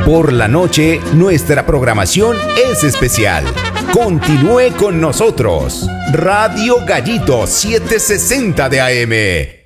Por la noche, nuestra programación es especial. Continúe con nosotros. Radio Gallito 760 de AM.